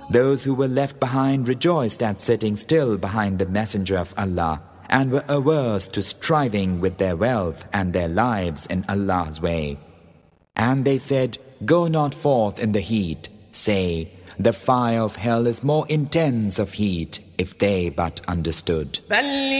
Those who were left behind rejoiced at sitting still behind the Messenger of Allah and were averse to striving with their wealth and their lives in Allah's way. And they said, "Go not forth in the heat." Say, the fire of hell is more intense of heat if they but understood.